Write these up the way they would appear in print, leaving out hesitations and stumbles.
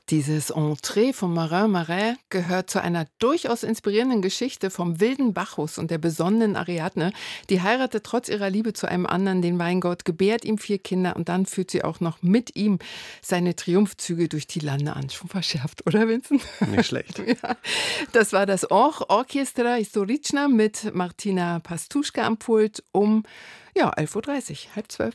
Dieses Entree von Marin Marais gehört zu einer durchaus inspirierenden Geschichte vom wilden Bacchus und der besonnenen Ariadne. Die heiratet trotz ihrer Liebe zu einem anderen den Weingott, gebärt ihm 4 Kinder und dann führt sie auch noch mit ihm seine Triumphzüge durch die Lande an. Schon verschärft, oder Vincent? Nicht schlecht. Ja. Das war das Orchestra Historiczna mit Martina Pastuszka am Pult um 11:30 Uhr, halb 12.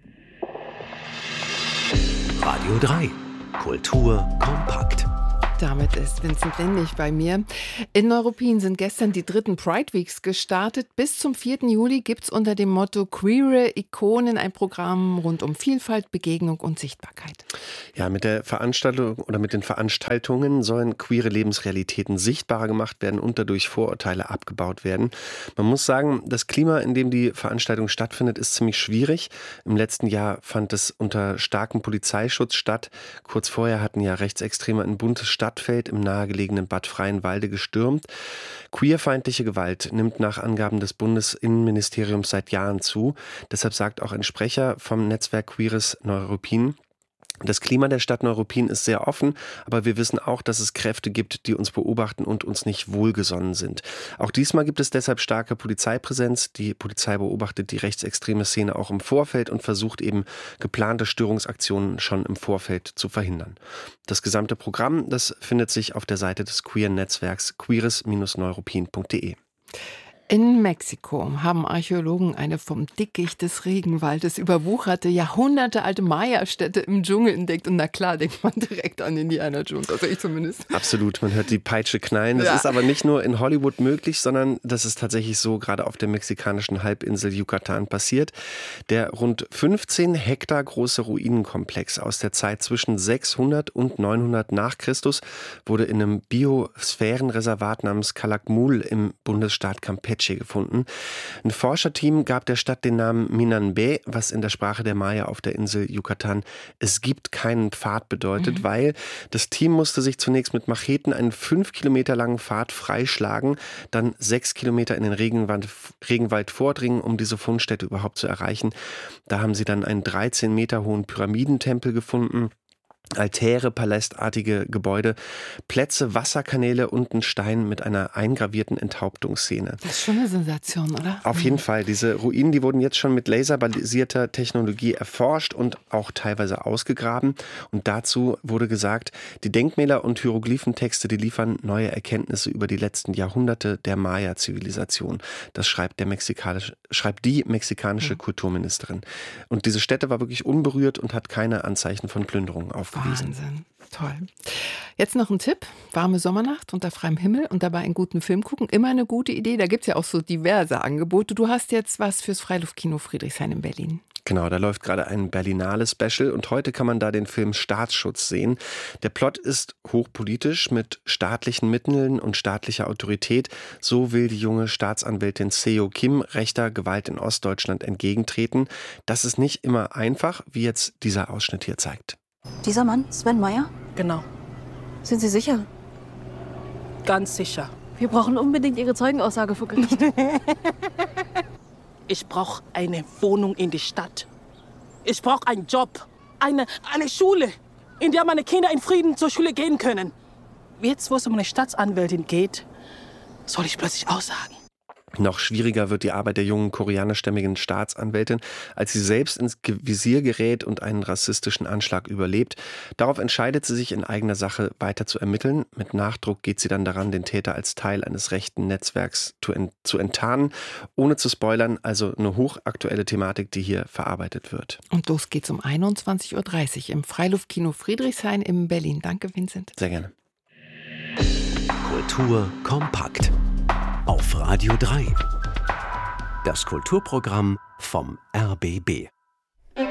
Radio 3. Kultur kompakt. Damit ist Vincent Windig bei mir. In Neuruppin sind gestern die 3. Pride Weeks gestartet. Bis zum 4. Juli gibt es unter dem Motto Queere Ikonen ein Programm rund um Vielfalt, Begegnung und Sichtbarkeit. Ja, mit der Veranstaltung oder mit den Veranstaltungen sollen queere Lebensrealitäten sichtbarer gemacht werden und dadurch Vorurteile abgebaut werden. Man muss sagen, das Klima, in dem die Veranstaltung stattfindet, ist ziemlich schwierig. Im letzten Jahr fand es unter starkem Polizeischutz statt. Kurz vorher hatten ja Rechtsextreme ein buntes Stadtfeld im nahegelegenen Bad Freienwalde gestürmt. Queerfeindliche Gewalt nimmt nach Angaben des Bundesinnenministeriums seit Jahren zu. Deshalb sagt auch ein Sprecher vom Netzwerk Queeres Neuruppin: Das Klima der Stadt Neuruppin ist sehr offen, aber wir wissen auch, dass es Kräfte gibt, die uns beobachten und uns nicht wohlgesonnen sind. Auch diesmal gibt es deshalb starke Polizeipräsenz. Die Polizei beobachtet die rechtsextreme Szene auch im Vorfeld und versucht eben geplante Störungsaktionen schon im Vorfeld zu verhindern. Das gesamte Programm, das findet sich auf der Seite des Queer-Netzwerks queeres-neuruppin.de. In Mexiko haben Archäologen eine vom Dickicht des Regenwaldes überwucherte, jahrhundertealte Maya-Stätte im Dschungel entdeckt. Und na klar, denkt man direkt an Indiana Jones, also ich zumindest. Absolut, man hört die Peitsche knallen. Das ist aber nicht nur in Hollywood möglich, sondern das ist tatsächlich so gerade auf der mexikanischen Halbinsel Yucatan passiert. Der rund 15 Hektar große Ruinenkomplex aus der Zeit zwischen 600 und 900 nach Christus wurde in einem Biosphärenreservat namens Calakmul im Bundesstaat Campeche gefunden. Ein Forscherteam gab der Stadt den Namen Minanbe, was in der Sprache der Maya auf der Insel Yucatan "es gibt keinen Pfad" bedeutet, weil das Team musste sich zunächst mit Macheten einen 5 Kilometer langen Pfad freischlagen, dann 6 Kilometer in den Regenwald vordringen, um diese Fundstätte überhaupt zu erreichen. Da haben sie dann einen 13 Meter hohen Pyramidentempel gefunden. Altäre, palästartige Gebäude, Plätze, Wasserkanäle und ein Stein mit einer eingravierten Enthauptungsszene. Das ist schon eine Sensation, oder? Auf jeden Fall. Diese Ruinen, die wurden jetzt schon mit laserbasierter Technologie erforscht und auch teilweise ausgegraben. Und dazu wurde gesagt, die Denkmäler und Hieroglyphentexte, die liefern neue Erkenntnisse über die letzten Jahrhunderte der Maya-Zivilisation. Das schreibt die mexikanische Kulturministerin. Und diese Stätte war wirklich unberührt und hat keine Anzeichen von Plünderungen aufgewiesen. Wahnsinn, toll. Jetzt noch ein Tipp: warme Sommernacht unter freiem Himmel und dabei einen guten Film gucken. Immer eine gute Idee, da gibt es ja auch so diverse Angebote. Du hast jetzt was fürs Freiluftkino Friedrichshain in Berlin. Genau, da läuft gerade ein Berlinale-Special und heute kann man da den Film Staatsschutz sehen. Der Plot ist hochpolitisch mit staatlichen Mitteln und staatlicher Autorität. So will die junge Staatsanwältin Seo Kim rechter Gewalt in Ostdeutschland entgegentreten. Das ist nicht immer einfach, wie jetzt dieser Ausschnitt hier zeigt. Dieser Mann, Sven Meyer? Genau, Sind Sie sicher? ganz sicher. Wir brauchen unbedingt Ihre Zeugenaussage vor Gericht. Ich brauche eine Wohnung in der Stadt. Ich brauche einen Job, eine Schule, in der meine Kinder in Frieden zur Schule gehen können. Jetzt, wo es um eine Staatsanwältin geht, soll ich plötzlich aussagen. Noch schwieriger wird die Arbeit der jungen koreanischstämmigen Staatsanwältin, als sie selbst ins Visier gerät und einen rassistischen Anschlag überlebt. Darauf entscheidet sie sich in eigener Sache weiter zu ermitteln. Mit Nachdruck geht sie dann daran, den Täter als Teil eines rechten Netzwerks zu enttarnen. Ohne zu spoilern, also eine hochaktuelle Thematik, die hier verarbeitet wird. Und los geht's um 21:30 Uhr im Freiluftkino Friedrichshain in Berlin. Danke, Vincent. Sehr gerne. Kultur kompakt. Auf Radio 3. Das Kulturprogramm vom RBB.